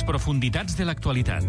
les profunditats de l'actualitat.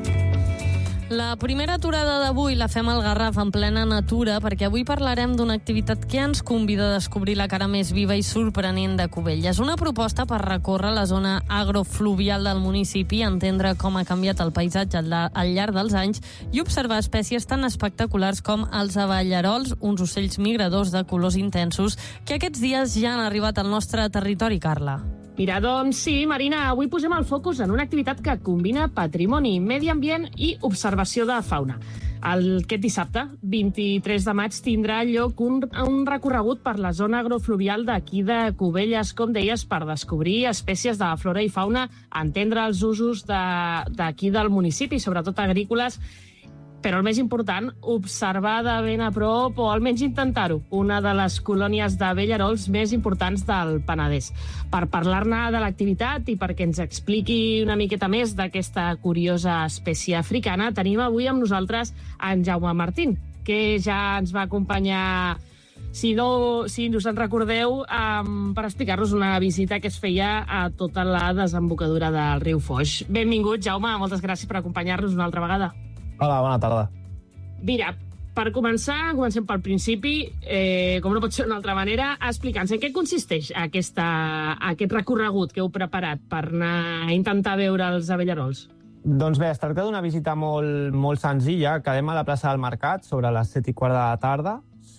La primera aturada d'avui la fem al Garraf en plena natura perquè avui parlarem d'una activitat que ens convida a descobrir la cara més viva i sorprenent de Cubelles. Una proposta per recórrer la zona agrofluvial del municipi, entendre com ha canviat el paisatge al llarg dels anys i observar espècies tan espectaculars com els abellarols, uns ocells migradors de colors intensos que aquests dies ja han arribat al nostre territori, Carla. Mira, doncs sí, Marina, avui posem el focus en una activitat que combina patrimoni, medi ambient i observació de fauna. Aquest dissabte, 23 de maig, tindrà lloc un recorregut per la zona agrofluvial d'aquí de Cubelles, com deies, per descobrir espècies de flora i fauna, entendre els usos d'aquí del municipi, sobretot agrícoles, però el més important, observar de ben a prop, o almenys intentar-ho, una de les colònies d'abellerols més importants del Penedès. Per parlar-ne de l'activitat i perquè ens expliqui una miqueta més d'aquesta curiosa espècie africana, tenim avui amb nosaltres en Jaume Martín, que ja ens va acompanyar, si us en recordeu, per explicar-nos una visita que es feia a tota la desembocadura del riu Foix. Benvingut, Jaume, moltes gràcies per acompanyar-nos una altra vegada. Hola, bona tarda. Mira, per comencem pel principi, com no pot ser d'una altra manera, explicant-nos en què consisteix aquest recorregut que heu preparat per anar a intentar veure els abellarols. Doncs bé, es tracta d'una visita molt senzilla. Quedem a la plaça del Mercat sobre les 7:15 de la tarda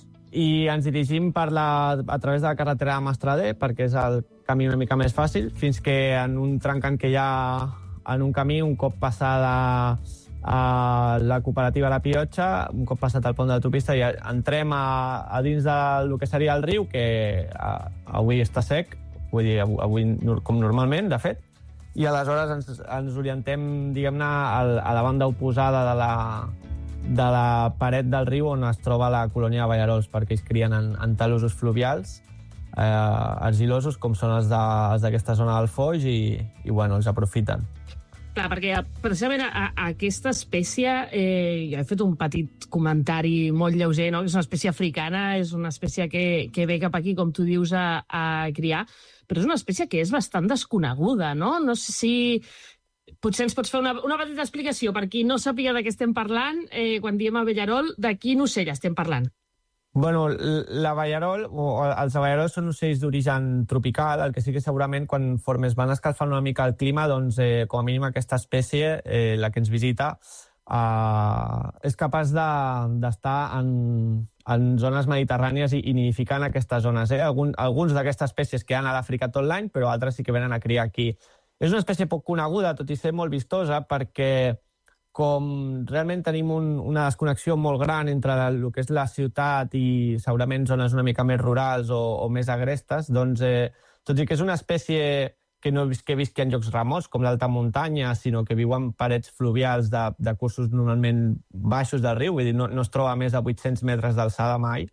i ens dirigim a través de la carretera de Mastrader, perquè és el camí una mica més fàcil, fins que en un trencant que hi ha en un camí, un cop passada a la cooperativa La Piotxa, un cop passat el pont de l'autopista, i entrem a dins del que seria el riu, que avui està sec, vull dir, avui com normalment, de fet, i aleshores ens orientem, diguem-ne, a la banda oposada de la paret del riu on es troba la colònia d'abellerols, perquè ells crien en talussos fluvials argilosos, com són els d'aquesta zona del Foix, i bueno, els aprofiten. Clar, perquè precisament aquesta espècie, jo he fet un petit comentari molt lleuger, no? És una espècie africana, és una espècie que ve cap aquí, com tu dius, a criar, però és una espècie que és bastant desconeguda, no? No sé si potser ens pots fer una petita explicació per qui no sàpiga de què estem parlant, quan diem abellerol, de quin ocell estem parlant? Bueno, l'abellerol, els abellerols són ocells d'origen tropical, el que sí que segurament conforme es van escalfant una mica el clima, doncs com a mínim aquesta espècie, la que ens visita, és capaç d'estar en zones mediterrànies i nidificant aquestes zones. Alguns d'aquestes espècies queden a l'Àfrica tot l'any, però altres sí que venen a criar aquí. És una espècie poc coneguda, tot i ser molt vistosa, perquè com realment tenim una desconnexió molt gran entre el que és la ciutat i segurament zones una mica més rurals o més agrestes, doncs tot i que és una espècie que no visqui en llocs remots com l'alta muntanya, sinó que viu en parets fluvials de cursos normalment baixos del riu, vull dir, no es troba a més de 800 metres d'alçada mai.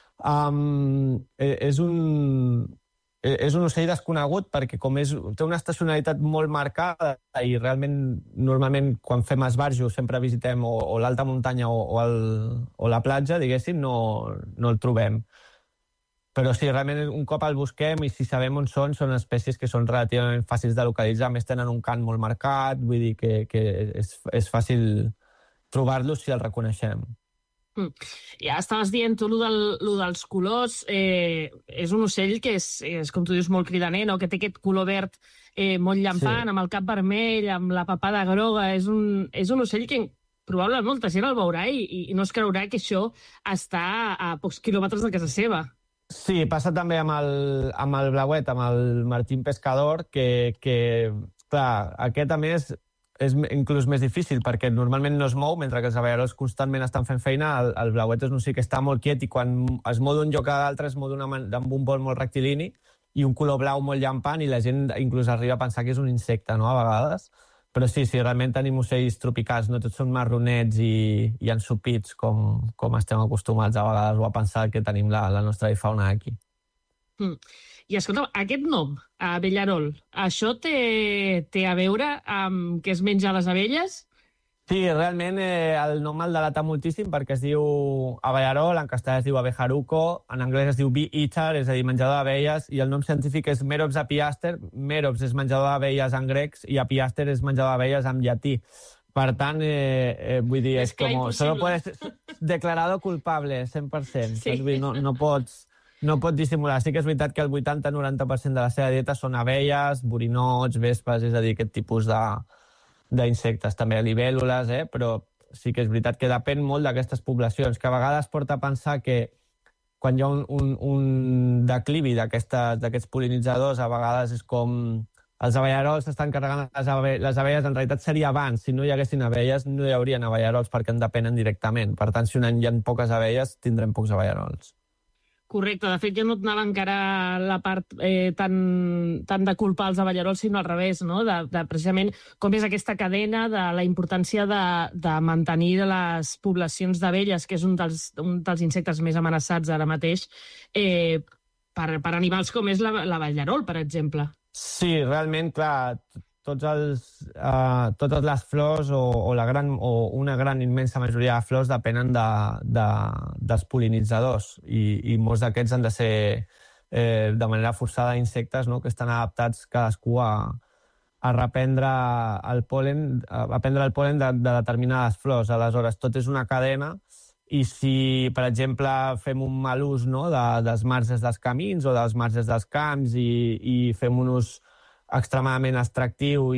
És un ocell desconegut perquè té una estacionalitat molt marcada i realment normalment quan fem esbarjo sempre visitem o l'alta muntanya o la platja, diguéssim, no el trobem. Però sí, realment un cop el busquem i si sabem on són espècies que són relativament fàcils de localitzar, més tenen un cant molt marcat, vull dir que és fàcil trobar-los si els reconeixem. Ja estaves dient tu, lo dels colors, és un ocell que és com tu dius, molt cridaner, no? Que té aquest color verd molt llampant, sí, amb el cap vermell, amb la papada groga. És un ocell que probablement molta gent el veurà i no es creurà que això està a pocs quilòmetres de casa seva. Sí, passa també amb el blauet, amb el Martín Pescador, que clar, aquest a més és inclús més difícil perquè normalment no es mou, mentre que els abellerols constantment estan fent feina. El blauet és un ocell que està molt quiet i quan es mou d'un lloc a l'altre es mou amb un vol molt rectilini i un color blau molt llampant i la gent inclús arriba a pensar que és un insecte, no?, a vegades. Però sí, realment tenim ocells tropicals, no tots són marronets i ensopits com estem acostumats a vegades o a pensar que tenim la nostra fauna aquí. I escolta, aquest nom, abellerol, això té a veure amb què es menja les abelles? Sí, realment el nom el delata moltíssim perquè es diu avellarol, en castellà es diu abejaruco, en anglès es diu bee eater, és a dir, menjador d'abelles, i el nom científic és Merops apiaster. Merops és menjador d'abelles en grecs i apiaster és menjador d'abelles en llatí. Per tant, vull dir, és com... Solo puedes declarado culpable, 100%. Sí. Vull dir, no pots dissimular. Sí que és veritat que el 80-90% de la seva dieta són abelles, borinots, vespes, és a dir, aquest tipus d'insectes, també libèl·lules, però sí que és veritat que depèn molt d'aquestes poblacions, que a vegades porta a pensar que quan hi ha un declivi d'aquests pol·linitzadors, a vegades és com els abellarols s'estan carregant les abelles, en realitat seria abans. Si no hi haguessin abelles, no hi haurien abellarols perquè en depenen directament. Per tant, si un any hi ha poques abelles, tindrem pocs abellarols. Correcte, de fet jo no et anava encara la part tant de culpar els abellarols, sinó al revés, no? de precisament com és aquesta cadena, de la importància de mantenir les poblacions d'abelles, que és un dels insectes més amenaçats ara mateix, per animals com és l'avellarol, per exemple. Sí, realment, clar, totes les flors o una gran immensa majoria de flors depenen dels pol·linitzadors i molts d'aquests han de ser de manera forçada insectes, no?, que estan adaptats cadascú a reprendre el pol·len de determinades flors. Aleshores, tot és una cadena i si, per exemple, fem un mal ús, no?, dels marges dels camins o dels marges dels camps i fem un ús extremadament extractiu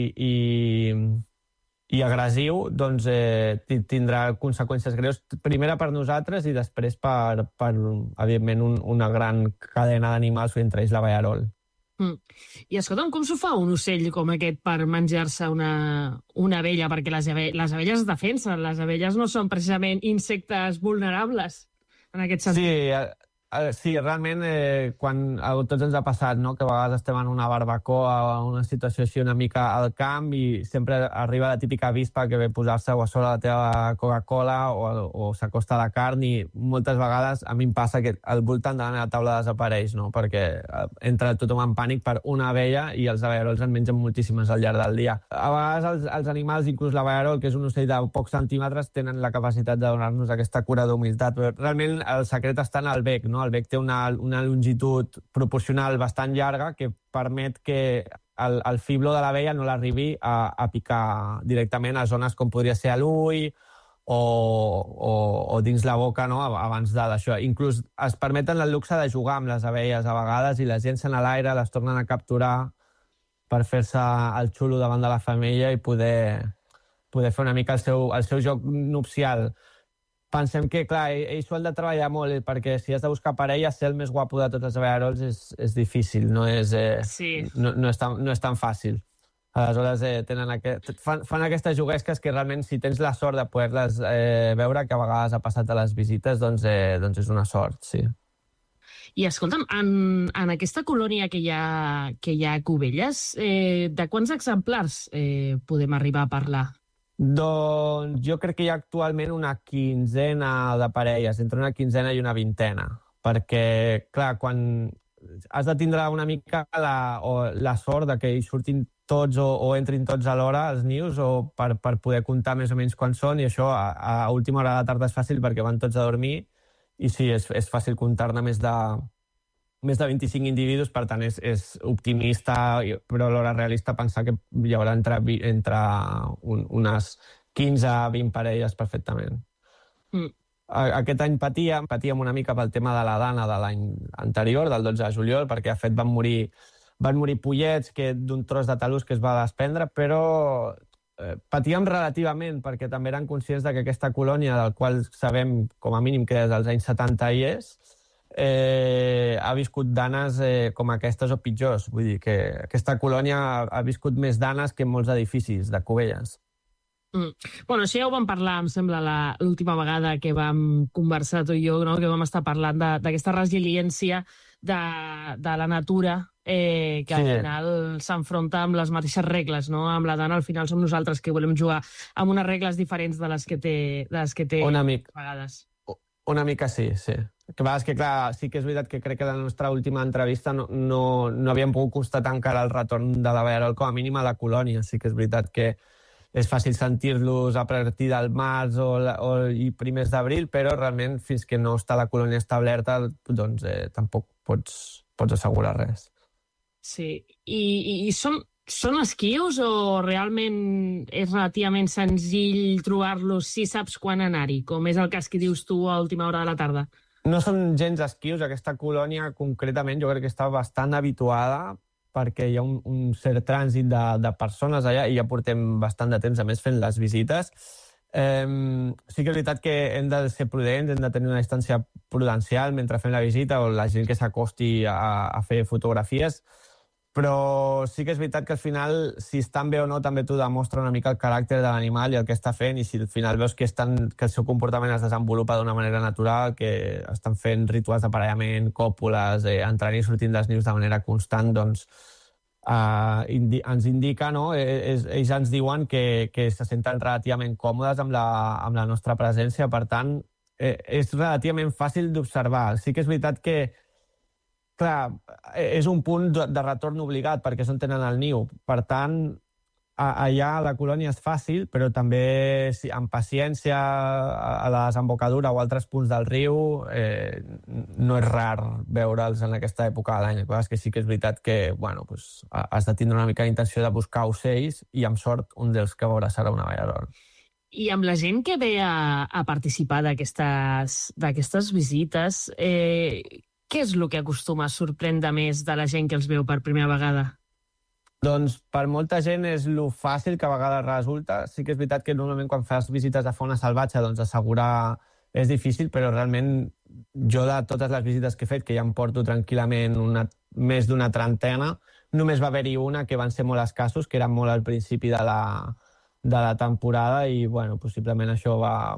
i agressiu, doncs tindrà conseqüències greus, primera per nosaltres i després per evidentment, una gran cadena d'animals, entre ells l'avellarol. I escolta'm, com s'ho fa un ocell com aquest per menjar-se una abella? Perquè les abelles es defensen, les abelles no són precisament insectes vulnerables, en aquest sentit. Sí, realment, quan a tots ens ha passat, no?, que a vegades estem en una barbacoa o una situació així una mica al camp i sempre arriba la típica avispa que ve a posar-se o a sobre la teva Coca-Cola o s'acosta a la carn i moltes vegades a mi em passa que al voltant de la taula desapareix, no?, perquè entra tothom en pànic per una abella i els abellarols en mengen moltíssimes al llarg del dia. A vegades els animals, inclús l'avellarol, que és un ocell de pocs centímetres, tenen la capacitat de donar-nos aquesta cura d'humilitat. Però realment el secret està en el bec, no? El bec té una longitud proporcional bastant llarga que permet que el fiblo de l'abella no l'arribi a picar directament a zones com podria ser a l'ull o dins la boca, no?, abans d'això. Inclús es permeten el luxe de jugar amb les abelles a vegades i les llencen a l'aire, les tornen a capturar per fer-se el xulo davant de la femella i poder fer una mica el seu joc nupcial. Pensem que, clar, ells ho han de treballar molt, perquè si has de buscar parella, ser el més guapo de tots els abellarols és difícil, no és tan fàcil. Aleshores, fan aquestes juguesques que realment, si tens la sort de poder-les veure, que a vegades ha passat a les visites, doncs és una sort, sí. I escolta'm, en aquesta colònia que hi ha a Cubelles, de quants exemplars podem arribar a parlar? Doncs jo crec que hi ha actualment una quinzena de parelles, entre una quinzena i una vintena, perquè, clar, quan has de tindre una mica la sort de que hi surtin tots o entrin tots alhora als nius o per poder comptar més o menys quan són, i això a última hora de la tarda és fàcil perquè van tots a dormir, i sí, és fàcil comptar-ne més de 25 individus, per tant és optimista, però alhora realista pensar que hi haurà entre unes 15 a 20 parelles perfectament. Aquest any patíem una mica pel tema de la dana de l'any anterior, del 12 de juliol, perquè de fet van morir pollets d'un tros de talús que es va desprendre, però patíem relativament perquè també eren conscients que aquesta colònia, del qual sabem com a mínim que des dels anys 70 hi és, ha viscut danes com aquestes o pitjors. Vull dir que aquesta colònia ha viscut més danes que molts edificis de Cubelles. Bueno, això ja ho vam parlar, em sembla, l'última vegada que vam conversar tu i jo, no?, que vam estar parlant d'aquesta resiliència de la natura que al final s'enfronta amb les mateixes regles, no? Amb la dana al final som nosaltres que volem jugar amb unes regles diferents de les que té a vegades. Una mica sí. Que és que, clar, sí que és veritat que crec que la nostra última entrevista no havíem pogut constatar encara el retorn de l'avellarol com a mínim a la colònia. Sí que és veritat que és fàcil sentir-los a partir del març i primers d'abril, però realment fins que no està la colònia establerta doncs tampoc pots assegurar res. Sí, i són esquius o realment és relativament senzill trobar-los si saps quan anar-hi, com és el cas que dius tu a última hora de la tarda? No són gens esquius, aquesta colònia concretament jo crec que està bastant habituada perquè hi ha un cert trànsit de persones allà i ja portem bastant de temps a més fent les visites. Sí que és veritat que hem de ser prudents, hem de tenir una distància prudencial mentre fem la visita o la gent que s'acosti a fer fotografies, però sí que és veritat que al final, si estan bé o no, també t'ho demostra una mica el caràcter de l'animal i el que està fent, i si al final veus que el seu comportament es desenvolupa d'una manera natural, que estan fent rituals d'aparellament, còpules, entrant i sortint dels nius de manera constant, doncs ens indica, no? Ells ens diuen que se senten relativament còmodes amb la nostra presència, per tant, és relativament fàcil d'observar. Sí que és veritat que clar, és un punt de retorn obligat perquè és on tenen el niu. Per tant, allà la colònia és fàcil, però també amb paciència a la desembocadura o altres punts del riu no és rar veure'ls en aquesta època de l'any. És que sí que és veritat que has de tindre una mica d'intenció de buscar ocells i amb sort un dels que veuràs serà una ballarol. I amb la gent que ve a participar d'aquestes visites, què és el que acostuma a sorprendre més de la gent que els veu per primera vegada? Doncs per molta gent és lo fàcil que a vegades resulta. Sí que és veritat que normalment quan fas visites de fauna salvatge doncs assegurar és difícil, però realment jo de totes les visites que he fet, que ja em porto tranquil·lament més d'una trentena, només va haver-hi una que van ser molt escassos, que eren molt al principi de la temporada i possiblement això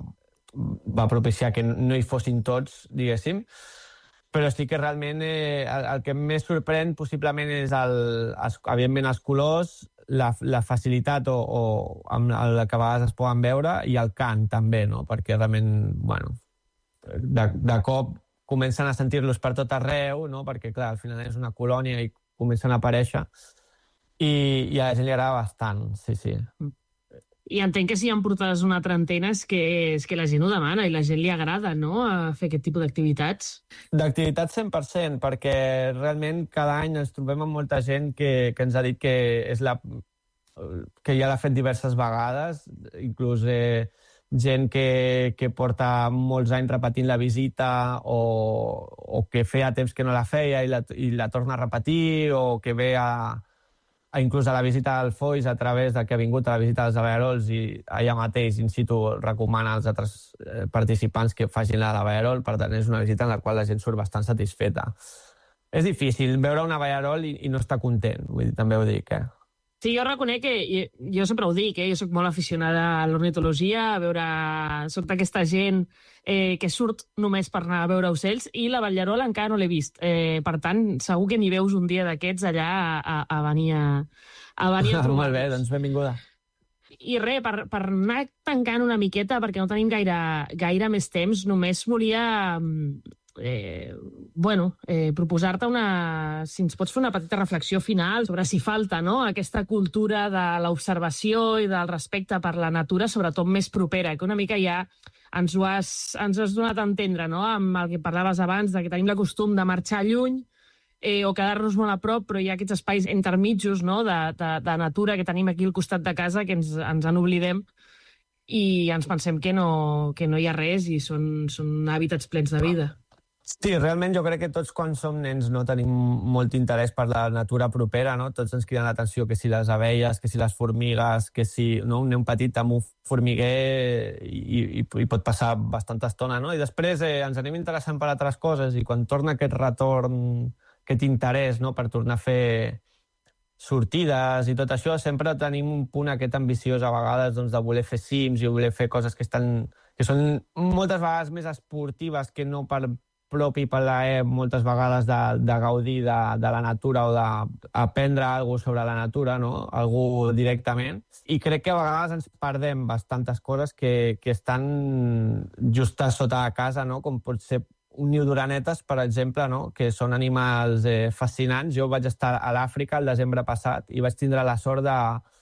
va propiciar que no hi fossin tots, diguéssim. Però sí que realment el que més sorprèn possiblement és evidentment els colors, la facilitat amb la que a vegades es poden veure i el cant també, no? Perquè realment, de cop comencen a sentir-los per tot arreu, no? Perquè clar, al final és una colònia i comencen a aparèixer i a la gent li agrada bastant, sí. I entenc que si han portat una trentena és que la gent ho demana i la gent li agrada, no?, a fer aquest tipus d'activitats. D'activitats 100%, perquè realment cada any ens trobem amb molta gent que ens ha dit que ja l'ha fet diverses vegades, inclús gent que porta molts anys repetint la visita o que feia temps que no la feia i la torna a repetir, o que ve inclús a la visita al Foix a través del que ha vingut a la visita dels aballarols i allà mateix in situ recomana als altres participants que facin la de l'aballarol. Per tant, és una visita en la qual la gent surt bastant satisfeta. És difícil veure un aballarol i no estar content, vull dir, també ho dic, Sí, jo reconec que, jo sempre ho dic, jo soc molt aficionada a l'ornitologia, a veure sort aquesta gent que surt només per anar a veure ocells, i la ballarol encara no l'he vist. Per tant, segur que n'hi veus un dia d'aquests allà a venir a trobar-nos. Molt bé, doncs benvinguda. I res, per anar tancant una miqueta, perquè no tenim gaire més temps, només volia proposar-te si ens pots fer una petita reflexió final sobre si falta, no?, aquesta cultura de l'observació i del respecte per la natura, sobretot més propera, que una mica ja ens has donat a entendre, no?, amb el que parlaves abans, de que tenim la costum de marxar lluny o quedar-nos molt a prop, però hi ha aquests espais intermitjos, no?, de natura que tenim aquí al costat de casa que ens en oblidem i ens pensem que no hi ha res i són hàbitats plens de vida. Sí, realment jo crec que tots quan som nens no tenim molt interès per la natura propera, no? Tots ens criden l'atenció que si les abelles, que si les formigues, que si un nen petit amb un formiguer i pot passar bastanta estona, no? I després ens anem interessant per altres coses i quan torna aquest retorn, aquest interès, no?, per tornar a fer sortides i tot això, sempre tenim un punt aquest ambiciós a vegades doncs, de voler fer cims i voler fer coses que són moltes vegades més esportives que no per propi per moltes vegades de gaudir de la natura o d'aprendre alguna cosa sobre la natura, no?, algú directament. I crec que a vegades ens perdem bastantes coses que estan just a sota de casa, no?, com pot ser un niu d'orenetes, per exemple, no?, que són animals fascinants. Jo vaig estar a l'Àfrica el desembre passat i vaig tindre la sort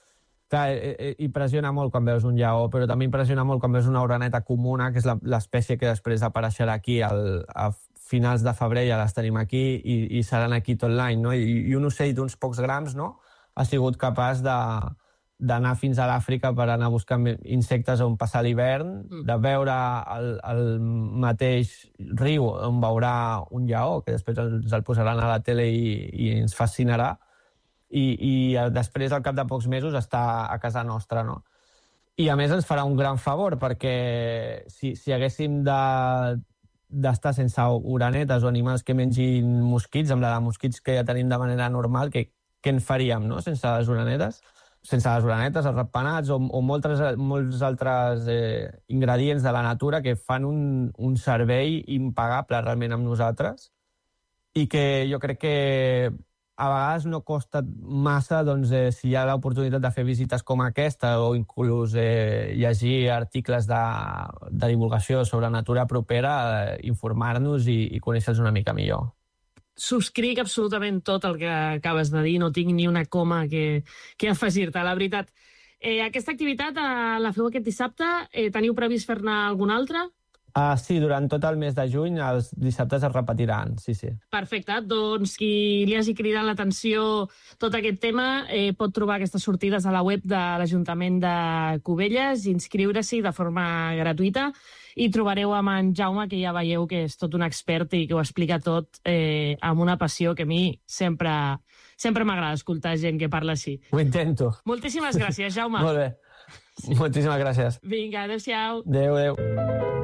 Clar, impressiona molt quan veus un lleó, però també impressiona molt quan veus una oreneta comuna, que és l'espècie que després apareixerà aquí a finals de febrer, ja les tenim aquí, i seran aquí tot l'any, no? I un ocell d'uns pocs grams, no?, ha sigut capaç d'anar fins a l'Àfrica per anar a buscar insectes on passar l'hivern, de veure el mateix riu on veurà un lleó, que després ens el posaran a la tele i ens fascinarà, i després, al cap de pocs mesos, està a casa nostra, no? I, a més, ens farà un gran favor, perquè si haguéssim d'estar sense orenetes o animals que mengin mosquits, amb la de mosquits que ja tenim de manera normal, què en faríem, no?, sense les orenetes? Sense les orenetes, els ratpenats o molts altres ingredients de la natura que fan un servei impagable realment amb nosaltres, i que jo crec que a vegades no costa massa, doncs, si hi ha l'oportunitat de fer visites com aquesta o inclús llegir articles de divulgació sobre natura propera, informar-nos i conèixer-los una mica millor. Subscric absolutament tot el que acabes de dir, no tinc ni una coma que afegir-te, la veritat. Aquesta activitat la feu aquest dissabte, teniu previst fer-ne alguna altra? Sí, durant tot el mes de juny els dissabtes es repetiran, sí. Perfecte, doncs qui li hagi cridat l'atenció tot aquest tema pot trobar aquestes sortides a la web de l'Ajuntament de Cubelles, inscriure-s'hi de forma gratuïta i trobareu amb en Jaume, que ja veieu que és tot un expert i que ho explica tot amb una passió que a mi sempre m'agrada escoltar gent que parla així. Ho intento. Moltíssimes gràcies, Jaume. Molt bé. Moltíssimes gràcies. Vinga, adéu-siau. Adéu.